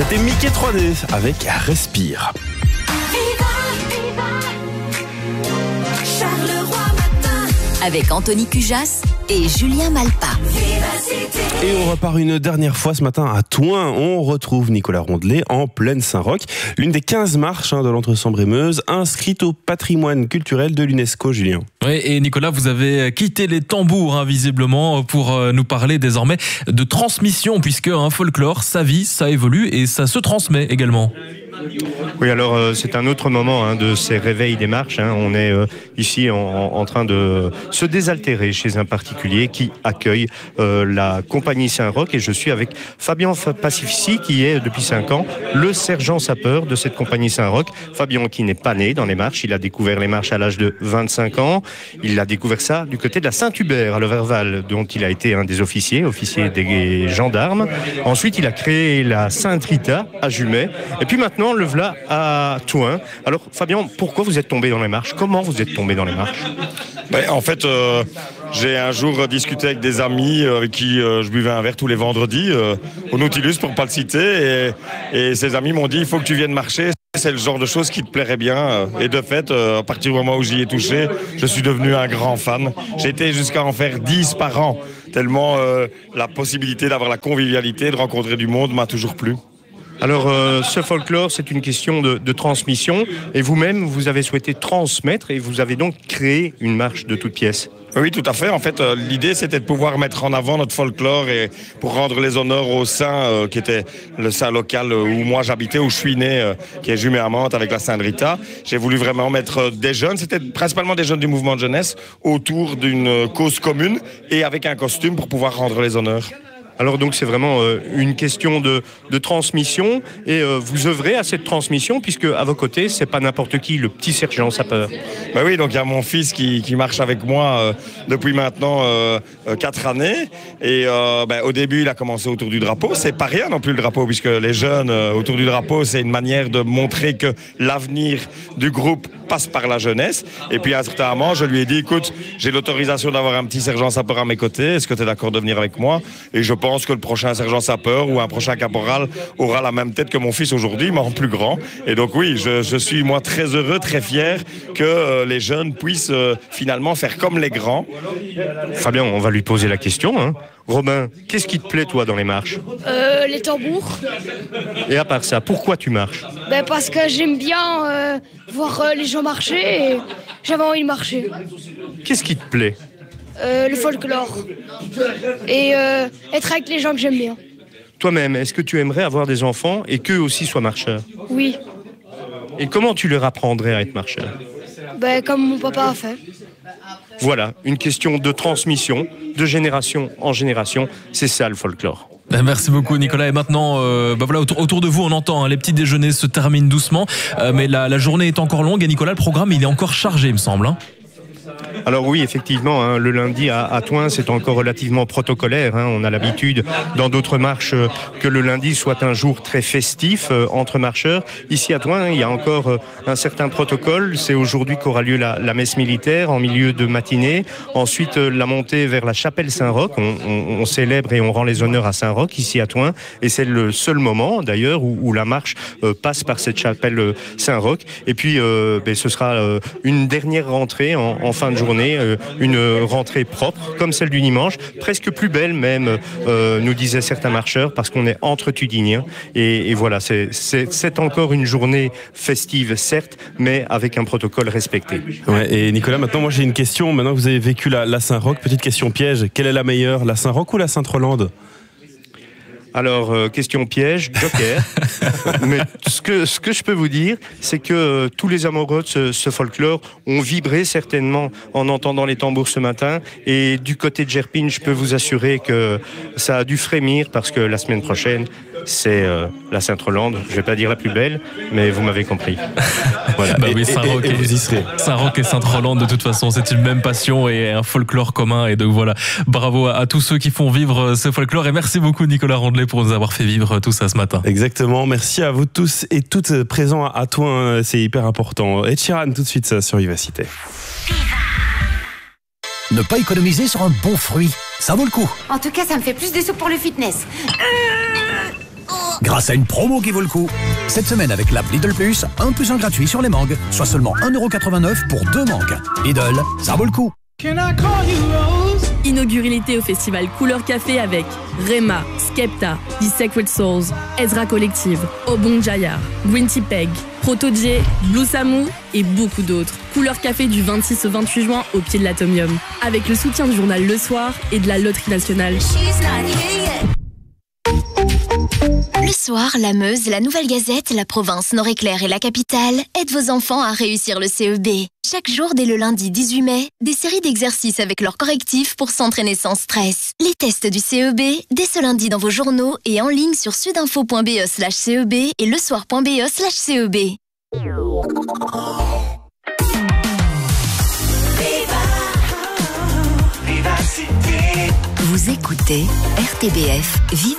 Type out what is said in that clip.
C'était Mickey 3D avec Respire. Avec Anthony Cujas et Julien Malpa. Et on repart une dernière fois ce matin à Thoin. On retrouve Nicolas Rondelet en pleine Saint-Roch. L'une des 15 marches de l'Entre-Sambre-et-Meuse inscrite au patrimoine culturel de l'UNESCO, Julien. Oui, et Nicolas, vous avez quitté les tambours, visiblement, pour nous parler désormais de transmission, puisque un folklore, ça vit, ça évolue et ça se transmet également. Oui, alors c'est un autre moment de ces réveils des marches. On est ici en train de se désaltérer chez un particulier qui accueille la compagnie Saint-Roch, et je suis avec Fabien Pacifici qui est depuis 5 ans le sergent sapeur de cette compagnie Saint-Roch. Fabien qui n'est pas né dans les marches, il a découvert les marches à l'âge de 25 ans. Il a découvert ça du côté de la Saint-Hubert à Leverval, dont il a été un des officiers des gendarmes. Ensuite, il a créé la Sainte-Rita à Jumet, et puis maintenant le voilà à Thoin. Alors Fabien, pourquoi vous êtes tombé dans les marches? Comment vous êtes tombé dans les marches? En fait, j'ai un jour discuté avec des amis avec qui je buvais un verre tous les vendredis au Nautilus, pour pas le citer, et ces amis m'ont dit il faut que tu viennes marcher. C'est le genre de choses qui te plairait bien, et de fait, à partir du moment où j'y ai touché, je suis devenu un grand fan. J'ai été jusqu'à en faire 10 par an, tellement la possibilité d'avoir la convivialité, de rencontrer du monde m'a toujours plu. Alors, ce folklore, c'est une question de transmission, et vous-même, vous avez souhaité transmettre, et vous avez donc créé une marche de toutes pièces. Oui, tout à fait. En fait, l'idée, c'était de pouvoir mettre en avant notre folklore, et pour rendre les honneurs au Saint, qui était le Saint local où moi j'habitais, où je suis né, qui est Jumet à Mantes avec la Sainte-Rita. J'ai voulu vraiment mettre des jeunes, c'était principalement des jeunes du mouvement de jeunesse, autour d'une cause commune et avec un costume pour pouvoir rendre les honneurs. Alors donc c'est vraiment une question de transmission, et vous œuvrez à cette transmission, puisque à vos côtés c'est pas n'importe qui, le petit sergent sapeur. Oui, donc il y a mon fils qui marche avec moi depuis maintenant 4 années, et au début il a commencé autour du drapeau. C'est pas rien non plus le drapeau, puisque les jeunes autour du drapeau, c'est une manière de montrer que l'avenir du groupe passe par la jeunesse. Et puis à un certain moment je lui ai dit écoute, j'ai l'autorisation d'avoir un petit sergent sapeur à mes côtés, est-ce que tu es d'accord de venir avec moi? Et je pense que le prochain sergent sapeur ou un prochain caporal aura la même tête que mon fils aujourd'hui, mais en plus grand. Et donc oui, je suis moi très heureux, très fier que les jeunes puissent finalement faire comme les grands. Fabien, on va lui poser la question. Robin, qu'est-ce qui te plaît toi dans les marches? Les tambours. Et à part ça, pourquoi tu marches? Parce que j'aime bien voir les gens marcher, et j'avais envie de marcher. Qu'est-ce qui te plaît? Le folklore. Et être avec les gens que j'aime bien. Toi-même, est-ce que tu aimerais avoir des enfants et qu'eux aussi soient marcheurs? Oui. Et comment tu leur apprendrais à être marcheurs? Comme mon papa a fait. Voilà, une question de transmission, de génération en génération. C'est ça le folklore. Merci beaucoup Nicolas, et maintenant autour de vous on entend les petits déjeuners se terminent doucement, mais la journée est encore longue, et Nicolas, le programme il est encore chargé il me semble. Alors oui, effectivement, le lundi à Thoin, c'est encore relativement protocolaire. On a l'habitude dans d'autres marches que le lundi soit un jour très festif entre marcheurs. Ici à Thoin, il y a encore un certain protocole. C'est aujourd'hui qu'aura lieu la messe militaire en milieu de matinée. Ensuite, la montée vers la chapelle Saint-Roch. On célèbre et on rend les honneurs à Saint-Roch ici à Thoin. Et c'est le seul moment d'ailleurs où la marche passe par cette chapelle Saint-Roch. Et puis, ce sera une dernière rentrée en fin de journée, une rentrée propre comme celle du dimanche, presque plus belle même, nous disaient certains marcheurs, parce qu'on est entre Tudiniens, et voilà, c'est encore une journée festive certes, mais avec un protocole respecté. Ouais, et Nicolas, maintenant moi j'ai une question, maintenant que vous avez vécu la Saint-Roch, petite question piège, quelle est la meilleure, la Saint-Roch ou la Sainte-Rolande? Alors, question piège, joker. Mais ce que je peux vous dire, c'est que tous les amoureux de ce folklore ont vibré certainement en entendant les tambours ce matin. Et du côté de Gerpine, je peux vous assurer que ça a dû frémir, parce que la semaine prochaine, c'est la Sainte-Rolande. Je ne vais pas dire la plus belle, mais vous m'avez compris. Voilà. Oui, Saint-Roch et vous y serez. Saint-Roch et Sainte-Rolande, de toute façon, c'est une même passion et un folklore commun. Et donc voilà, bravo à tous ceux qui font vivre ce folklore. Et merci beaucoup Nicolas Rondelet pour nous avoir fait vivre tout ça ce matin. Exactement, merci à vous tous et toutes présents à Thoin, c'est hyper important. Et Sheeran tout de suite ça sur Vivacité. Ne pas économiser sur un bon fruit, ça vaut le coup. En tout cas, ça me fait plus de sous pour le fitness. grâce à une promo qui vaut le coup. Cette semaine avec l'app Lidl Plus, 1 + 1 gratuit sur les mangues, soit seulement 1,89 € pour 2 mangues. Lidl, ça vaut le coup. Inaugurez l'été au festival Couleur Café avec Rema, Skepta, The Sacred Souls, Ezra Collective, Obon Jayar, Green Tea Peg, Proto J, Blue Samu et beaucoup d'autres. Couleur Café du 26 au 28 juin au pied de l'Atomium. Avec le soutien du journal Le Soir et de la Loterie Nationale. Le Soir, la Meuse, la Nouvelle Gazette, la Province, Nord-Éclair et la Capitale aident vos enfants à réussir le CEB. Chaque jour, dès le lundi 18 mai, des séries d'exercices avec leurs correctifs pour s'entraîner sans stress. Les tests du CEB, dès ce lundi dans vos journaux et en ligne sur sudinfo.be/CEB et lesoir.be/CEB. Vous écoutez RTBF Viva